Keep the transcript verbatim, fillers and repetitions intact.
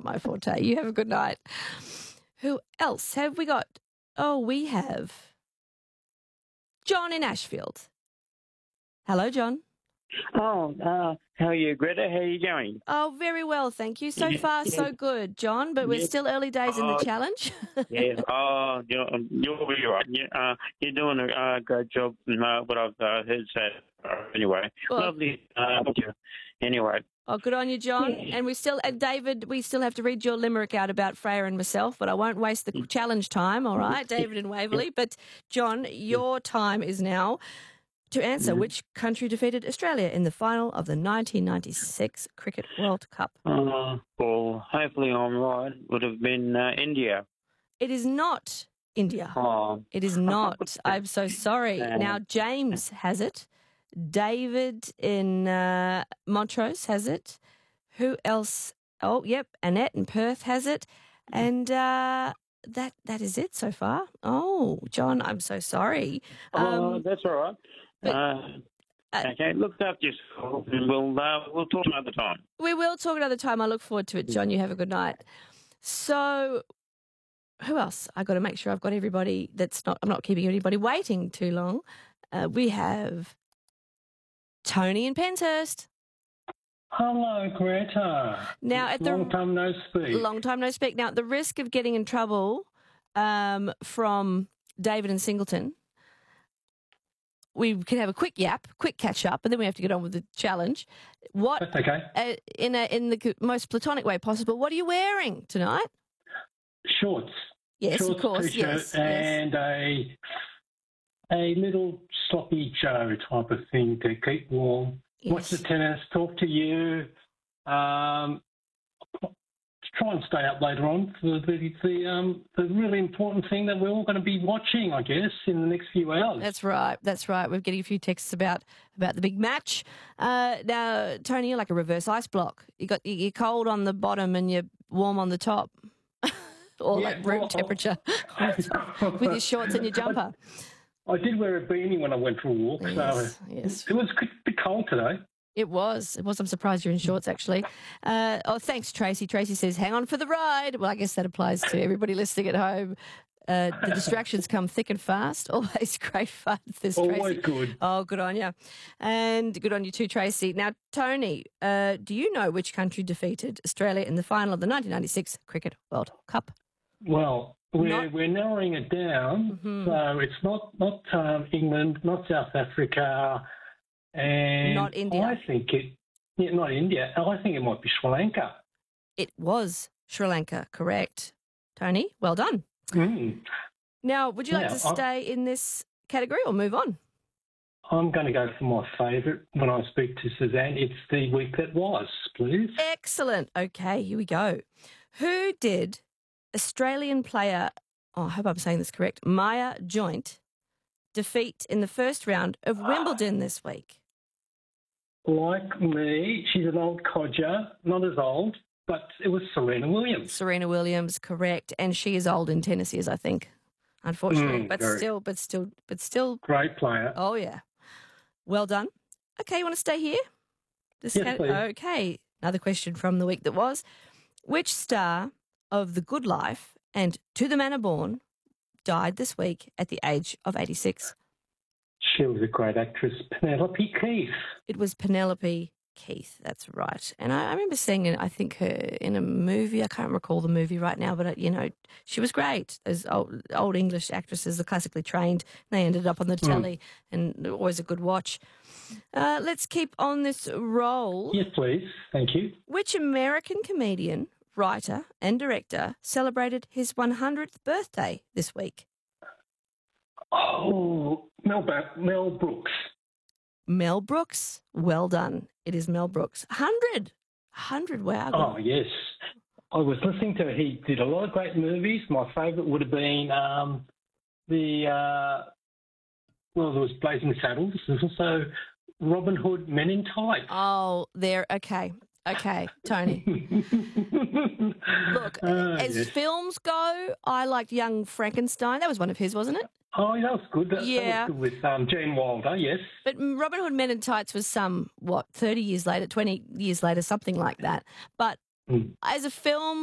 not my forte. You have a good night. Who else have we got? Oh, we have John in Ashfield. Hello, John. Oh, uh, how are you, Greta? How are you going? Oh, very well, thank you. So Yeah, far, yeah. so good, John, but we're Yeah. still early days in the Oh, challenge. Yeah. Oh, you're, you'll be right. You, uh, you're doing a uh, great job. Uh, what I've uh, heard say. Uh, anyway, Well- lovely. Uh, thank you. Anyway. Oh, good on you, John. Yeah. And we still, and David, we still have to read your limerick out about Freya and myself, but I won't waste the challenge time, all right, David and Waverley. But, John, your time is now to answer which country defeated Australia in the final of the nineteen ninety-six Cricket World Cup. Uh, well, hopefully I'm right. Would have been uh, India. It is not India. Oh. It is not. I'm so sorry. Now, James has it. David in uh, Montrose has it. Who else? Oh, yep. Annette in Perth has it. And uh, that that is it so far. Oh, John, I'm so sorry. Oh, Um, that's all right. but- Uh, uh, okay, look after yourself, and we'll uh, we'll talk another time. we will talk another time. I look forward to it, John. You have a good night. So, who else? I got to make sure I've got everybody that's not, I'm not keeping anybody waiting too long. Uh, we have Tony in Penshurst. Hello, Greta. Now, at the Long time no speak. long time no speak. Now, at the risk of getting in trouble um, from David and Singleton, we can have a quick yap, quick catch up, and then we have to get on with the challenge. What, That's okay. uh, in a, in the most platonic way possible, what are you wearing tonight? Shorts. Yes, Shorts, of course. T-shirt, Yes, yes. and a a little sloppy Joe type of thing to keep warm. Watch the Yes. tennis, talk to you. Um, try and stay up later on for the the um the really important thing that we're all going to be watching, I guess, in the next few hours. That's right. That's right. We're getting a few texts about about the big match. Uh, now, Tony, you're like a reverse ice block. You got you're cold on the bottom and you're warm on the top, or Yeah, like room well, temperature with your shorts and your jumper. I did wear a beanie when I went for a walk, Yes, so yes. it was a bit cold today. It was. It was. I'm surprised you're in shorts, actually. Uh, oh, thanks, Tracy. Tracy says, hang on for the ride. Well, I guess that applies to everybody listening at home. Uh, the distractions come thick and fast. Always great fun. There's Always Tracy. good. Oh, good on you. And good on you too, Tracy. Now, Tony, uh, do you know which country defeated Australia in the final of the nineteen ninety-six Cricket World Cup? Well, we're Not- we're narrowing it down, Mhm. so it's not not um, England, not South Africa, and Not India. I think it, yeah, not India. I think it might be Sri Lanka. It was Sri Lanka, correct. Tony, well done. Mm. Now, would you like Yeah, to I- stay in this category or move on? I'm going to go for my favourite when I speak to Suzanne. It's the week that was, please. Excellent. Okay, here we go. Who did Australian player, oh, I hope I'm saying this correct, Maya Joint, defeat in the first round of Wimbledon this week? Like me, she's an old codger, not as old, but it was Serena Williams. Serena Williams, correct. And she is old in tennis years, I think, unfortunately. Mm, but very. still, but still, but still, Great player. oh, yeah. Well done. Okay, you want to stay here? This Yes, cat- please. Okay, another question from the week that was. Which star of The Good Life and To the Manor Born died this week at the age of eighty-six? She was a great actress, Penelope Keith. It was Penelope Keith, that's right. And I, I remember seeing, it, I think, her in a movie. I can't recall the movie right now, but, uh, you know, she was great. Those old, old English actresses are classically trained. They ended up on the telly and always a good watch. Uh, let's keep on this roll. Yes, please. Thank you. Which American comedian, writer and director celebrated his one hundredth birthday this week? Oh, Mel, ba- Mel Brooks. Mel Brooks. Well done. It is Mel Brooks. one hundred. one hundred, wow. Oh, yes. I was listening to he did a lot of great movies. My favourite would have been um, the, uh, well, there was Blazing Saddles. There's also Robin Hood Men in Tights. Oh, there. Okay. Okay, Tony. Look, Ah, as yes. films go, I liked Young Frankenstein. That was one of his, wasn't it? Oh, that was good. That, Yeah. that was good with um, Gene Wilder, yes. But Robin Hood Men in Tights was some, what, thirty years later, twenty years later, something like that. But Mm. as a film,